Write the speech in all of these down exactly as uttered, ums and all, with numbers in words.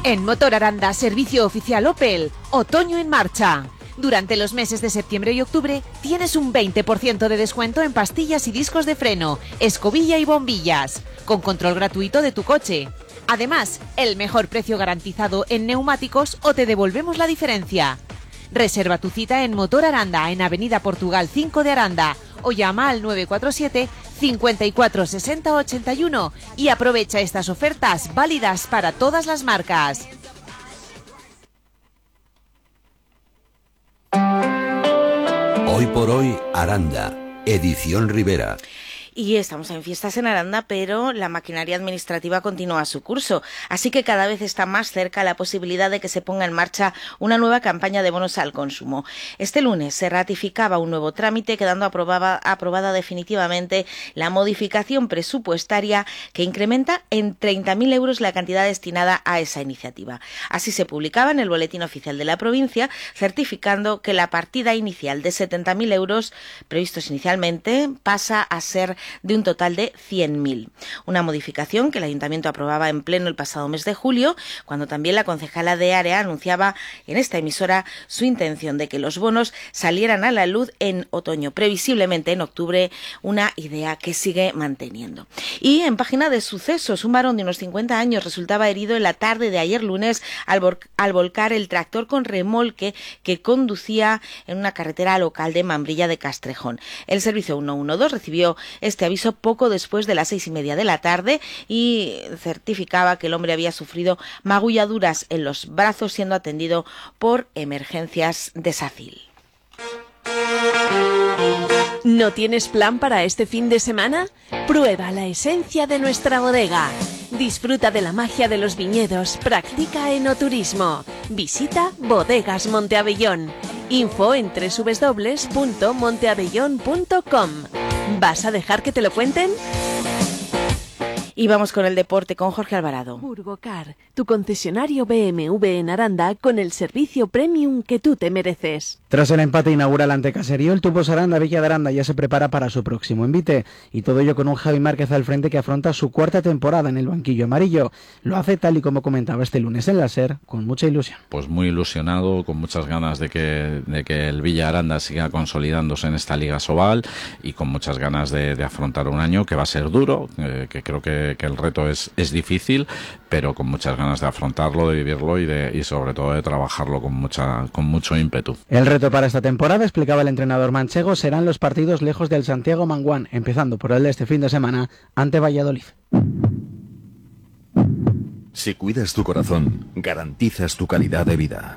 En Motor Aranda, servicio oficial Opel, otoño en marcha. Durante los meses de septiembre y octubre tienes un veinte por ciento de descuento en pastillas y discos de freno, escobilla y bombillas, con control gratuito de tu coche. Además, el mejor precio garantizado en neumáticos o te devolvemos la diferencia. Reserva tu cita en Motor Aranda, en Avenida Portugal cinco de Aranda, o llama al nueve cuatro siete, cincuenta y cuatro, sesenta, ochenta y uno y aprovecha estas ofertas válidas para todas las marcas. Hoy por hoy, Aranda, edición Rivera. Y estamos en fiestas en Aranda, pero la maquinaria administrativa continúa su curso, así que cada vez está más cerca la posibilidad de que se ponga en marcha una nueva campaña de bonos al consumo. Este lunes se ratificaba un nuevo trámite, quedando aprobada, aprobada definitivamente la modificación presupuestaria que incrementa en treinta mil euros la cantidad destinada a esa iniciativa. Así se publicaba en el Boletín Oficial de la provincia, certificando que la partida inicial de setenta mil euros previstos inicialmente pasa a ser de un total de cien mil. Una modificación que el Ayuntamiento aprobaba en pleno el pasado mes de julio, cuando también la concejala de área anunciaba en esta emisora su intención de que los bonos salieran a la luz en otoño, previsiblemente en octubre, una idea que sigue manteniendo. Y en página de sucesos, un varón de unos cincuenta años resultaba herido en la tarde de ayer lunes al, al volcar el tractor con remolque que conducía en una carretera local de Mambrilla de Castrejón. El servicio ciento doce recibió este aviso poco después de las seis y media de la tarde y certificaba que el hombre había sufrido magulladuras en los brazos, siendo atendido por emergencias de SACIL. ¿No tienes plan para este fin de semana? Prueba la esencia de nuestra bodega. Disfruta de la magia de los viñedos, practica enoturismo. Visita Bodegas Monteabellón. Info en doble u doble u doble u punto monteabellón punto com. ¿Vas a dejar que te lo cuenten? Y vamos con el deporte con Jorge Alvarado. Burgocar, tu concesionario B M W en Aranda con el servicio premium que tú te mereces. Tras el empate inaugural ante Caserío, el Tubos Aranda Villa de Aranda ya se prepara para su próximo envite. Y todo ello con un Javi Márquez al frente que afronta su cuarta temporada en el banquillo amarillo. Lo hace tal y como comentaba este lunes en la SER, con mucha ilusión. Pues muy ilusionado, con muchas ganas de que, de que el Villa Aranda siga consolidándose en esta Liga Sobal y con muchas ganas de, de afrontar un año que va a ser duro, eh, que creo que que el reto es, es difícil, pero con muchas ganas de afrontarlo, de vivirlo y de y sobre todo de trabajarlo con mucha con mucho ímpetu. El reto para esta temporada, explicaba el entrenador manchego, serán los partidos lejos del Santiago Manguán, empezando por el de este fin de semana ante Valladolid. Si cuidas tu corazón, garantizas tu calidad de vida.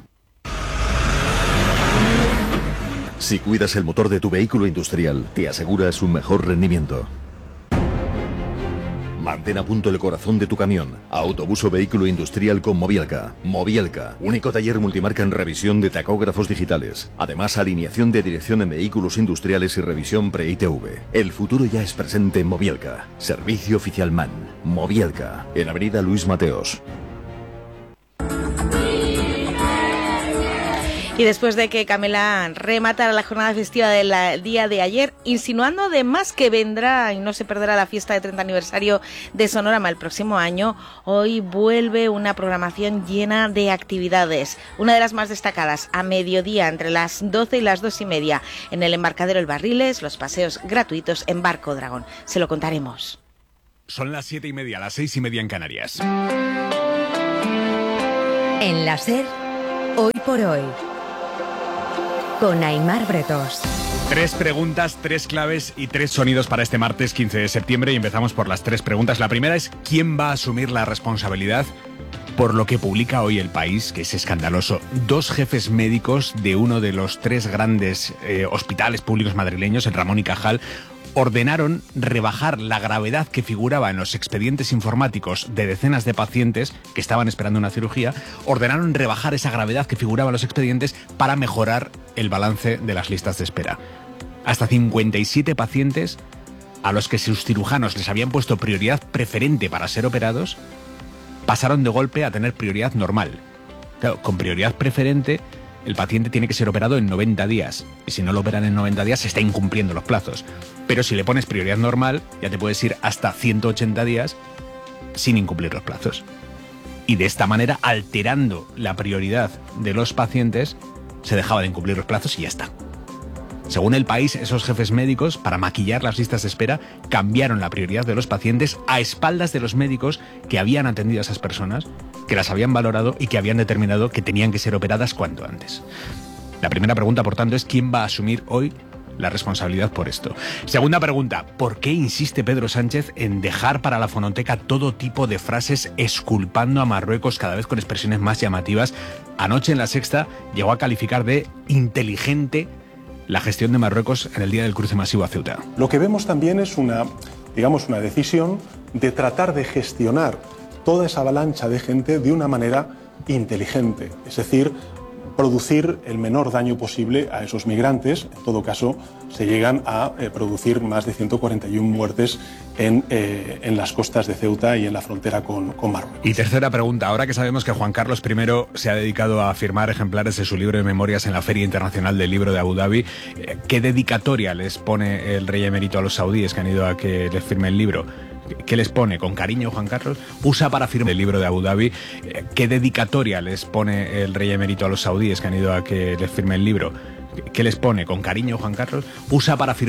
Si cuidas el motor de tu vehículo industrial, te aseguras un mejor rendimiento. Mantén a punto el corazón de tu camión. Autobús o vehículo industrial con Mobielka. Mobielka, único taller multimarca en revisión de tacógrafos digitales. Además, alineación de dirección en vehículos industriales y revisión pre-I T V. El futuro ya es presente en Mobielka. Servicio oficial MAN. Mobielka, en Avenida Luis Mateos. Y después de que Camela rematara la jornada festiva del día de ayer, insinuando además que vendrá y no se perderá la fiesta de treinta aniversario de Sonorama el próximo año, hoy vuelve una programación llena de actividades. Una de las más destacadas, a mediodía, entre las doce y las dos y media, en el embarcadero El Barriles, los paseos gratuitos en Barco Dragón. Se lo contaremos. Son las siete y media, las seis y media en Canarias. En la SER, hoy por hoy, con Aimar Bretos. Tres preguntas, tres claves y tres sonidos para este martes quince de septiembre y empezamos por las tres preguntas. La primera es, ¿quién va a asumir la responsabilidad por lo que publica hoy El País, que es escandaloso? Dos jefes médicos de uno de los tres grandes eh, hospitales públicos madrileños, el Ramón y Cajal, ordenaron rebajar la gravedad que figuraba en los expedientes informáticos de decenas de pacientes que estaban esperando una cirugía, ordenaron rebajar esa gravedad que figuraba en los expedientes para mejorar el balance de las listas de espera. Hasta cincuenta y siete pacientes a los que sus cirujanos les habían puesto prioridad preferente para ser operados, pasaron de golpe a tener prioridad normal. Claro, con prioridad preferente, el paciente tiene que ser operado en noventa días. Y si no lo operan en noventa días, se está incumpliendo los plazos. Pero si le pones prioridad normal, ya te puedes ir hasta ciento ochenta días sin incumplir los plazos. y de esta manera, alterando la prioridad de los pacientes, se dejaba de incumplir los plazos y ya está. Según El País, esos jefes médicos, para maquillar las listas de espera, cambiaron la prioridad de los pacientes a espaldas de los médicos que habían atendido a esas personas, que las habían valorado y que habían determinado que tenían que ser operadas cuanto antes. La primera pregunta, por tanto, es ¿quién va a asumir hoy la responsabilidad por esto? Segunda pregunta, ¿por qué insiste Pedro Sánchez en dejar para la fonoteca todo tipo de frases exculpando a Marruecos, cada vez con expresiones más llamativas? Anoche en La Sexta llegó a calificar de inteligente la gestión de Marruecos en el día del cruce masivo a Ceuta. Lo que vemos también es una, digamos, una decisión de tratar de gestionar toda esa avalancha de gente de una manera inteligente, es decir, producir el menor daño posible a esos migrantes. En todo caso, se llegan a eh, producir más de ciento cuarenta y una muertes en, eh, en las costas de Ceuta y en la frontera con, con Marruecos. Y tercera pregunta, ahora que sabemos que Juan Carlos primero se ha dedicado a firmar ejemplares de su libro de memorias en la Feria Internacional del Libro de Abu Dhabi, ¿qué dedicatoria les pone el rey emérito a los saudíes que han ido a que les firme el libro? ¿Qué les pone? ¿Con cariño, Juan Carlos? Usa para firmar el libro de Abu Dhabi. ¿Qué dedicatoria les pone el rey emérito a los saudíes que han ido a que les firme el libro? ¿Qué les pone? ¿Con cariño, Juan Carlos? Usa para firmar